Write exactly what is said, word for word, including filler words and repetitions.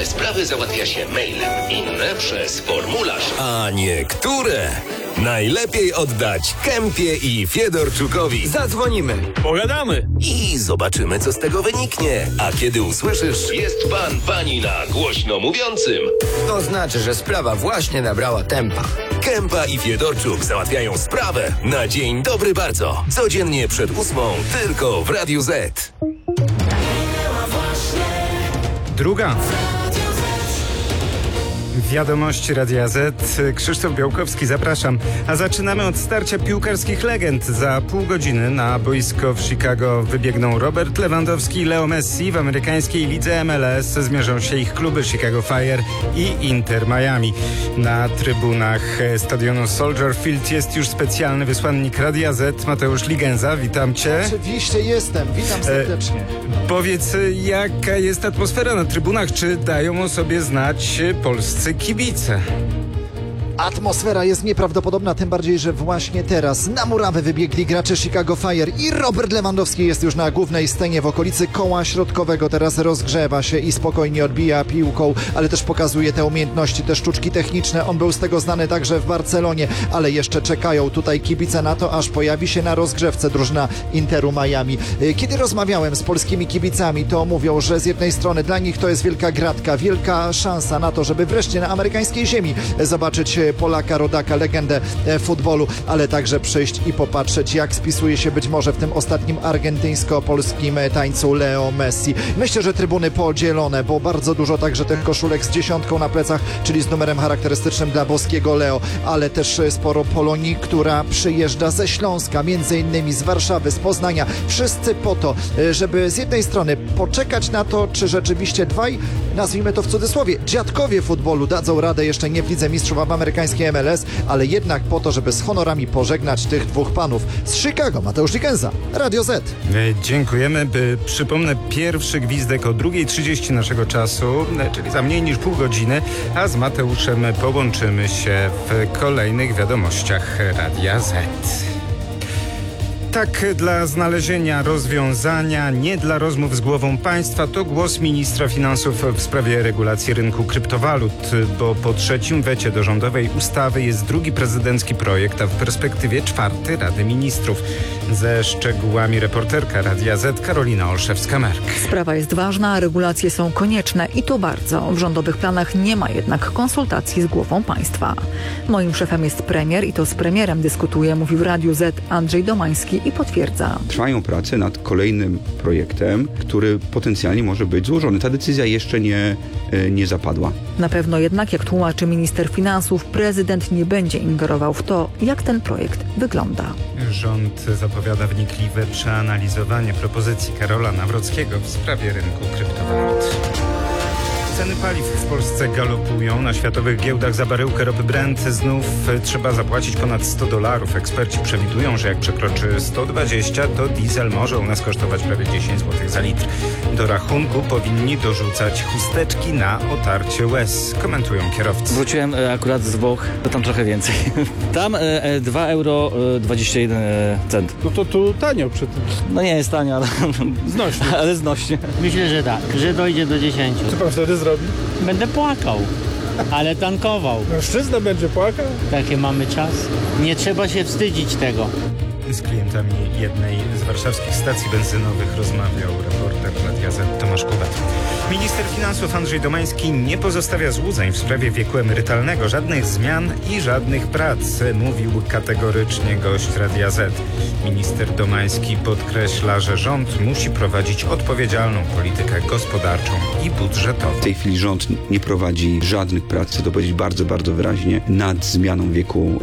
Niektóre sprawy załatwia się mailem, inne przez formularz. A niektóre najlepiej oddać Kempie i Fiedorczukowi. Zadzwonimy, pogadamy i zobaczymy, co z tego wyniknie. A kiedy usłyszysz: Jest pan, pani na głośno mówiącym, to znaczy, że sprawa właśnie nabrała tempa. Kępa i Fiedorczuk załatwiają sprawę na dzień dobry bardzo. Codziennie przed ósmą tylko w Radiu Z. Druga. Wiadomości Radia Z. Krzysztof Białkowski, zapraszam. A zaczynamy od starcia piłkarskich legend. Za pół godziny na boisko w Chicago wybiegną Robert Lewandowski i Leo Messi. W amerykańskiej lidze M L S zmierzą się ich kluby Chicago Fire i Inter Miami. Na trybunach stadionu Soldier Field jest już specjalny wysłannik Radia Z, Mateusz Ligenza. Witam cię. Oczywiście jestem. Witam serdecznie. E, powiedz, jaka jest atmosfera na trybunach? Czy dają o sobie znać polscy kibice? Atmosfera jest nieprawdopodobna, tym bardziej, że właśnie teraz na murawę wybiegli gracze Chicago Fire i Robert Lewandowski jest już na głównej scenie w okolicy koła środkowego. Teraz rozgrzewa się i spokojnie odbija piłką, ale też pokazuje te umiejętności, te sztuczki techniczne. On był z tego znany także w Barcelonie, ale jeszcze czekają tutaj kibice na to, aż pojawi się na rozgrzewce drużyna Interu Miami. Kiedy rozmawiałem z polskimi kibicami, to mówią, że z jednej strony dla nich to jest wielka gratka, wielka szansa na to, żeby wreszcie na amerykańskiej ziemi zobaczyć Polaka, rodaka, legendę futbolu, ale także przyjść i popatrzeć, jak spisuje się być może w tym ostatnim argentyńsko-polskim tańcu Leo Messi. Myślę, że trybuny podzielone, bo bardzo dużo także tych koszulek z dziesiątką na plecach, czyli z numerem charakterystycznym dla boskiego Leo, ale też sporo Polonii, która przyjeżdża ze Śląska, między innymi z Warszawy, z Poznania. Wszyscy po to, żeby z jednej strony poczekać na to, czy rzeczywiście dwaj, nazwijmy to w cudzysłowie, dziadkowie futbolu dadzą radę jeszcze nie w Lidze Mistrzów, a w amerykańskiej M L S, ale jednak po to, żeby z honorami pożegnać tych dwóch panów. Z Chicago, Mateusz Ligenza, Radio Z. Dziękujemy. Przypomnę, pierwszy gwizdek o drugiej trzydzieści naszego czasu, czyli za mniej niż pół godziny, a z Mateuszem połączymy się w kolejnych wiadomościach Radia Z. Tak, dla znalezienia rozwiązania, nie dla rozmów z głową państwa, to głos ministra finansów w sprawie regulacji rynku kryptowalut, bo po trzecim wecie do rządowej ustawy jest drugi prezydencki projekt, a w perspektywie czwarty Rady Ministrów. Ze szczegółami reporterka Radia Z Karolina Olszewska-Merk. Sprawa jest ważna, a regulacje są konieczne i to bardzo. W rządowych planach nie ma jednak konsultacji z głową państwa. Moim szefem jest premier i to z premierem dyskutuje, mówi w Radiu Z Andrzej Domański i potwierdza. Trwają prace nad kolejnym projektem, który potencjalnie może być złożony. Ta decyzja jeszcze nie, nie zapadła. Na pewno jednak, jak tłumaczy minister finansów, prezydent nie będzie ingerował w to, jak ten projekt wygląda. Rząd zapowiada wnikliwe przeanalizowanie propozycji Karola Nawrockiego w sprawie rynku kryptowalut. Ceny paliw w Polsce galopują. Na światowych giełdach za baryłkę ropy Brent znów trzeba zapłacić ponad sto dolarów. Eksperci przewidują, że jak przekroczy sto dwadzieścia, to diesel może u nas kosztować prawie dziesięć złotych za litr. Do rachunku powinni dorzucać chusteczki na otarcie łez, komentują kierowcy. Wróciłem e, akurat z Włoch, to tam trochę więcej. Tam e, e, dwa euro dwadzieścia jeden cent. No to tu tanio przy tym. No nie jest tanio, ale znośnie. ale znośnie. Myślę, że tak, że dojdzie do dziesięciu. Co pan wtedy zrobi? Będę płakał, ale tankował. Mężczyzna będzie płakał? Taki mamy czas. Nie trzeba się wstydzić tego. Z klientami jednej z warszawskich stacji benzynowych rozmawiał reporter Radia Z Tomasz Kubek. Minister finansów Andrzej Domański nie pozostawia złudzeń w sprawie wieku emerytalnego. Żadnych zmian i żadnych prac, mówił kategorycznie gość Radia Z. Minister Domański podkreśla, że rząd musi prowadzić odpowiedzialną politykę gospodarczą i budżetową. W tej chwili rząd nie prowadzi żadnych prac, chcę to powiedzieć bardzo, bardzo wyraźnie, nad zmianą wieku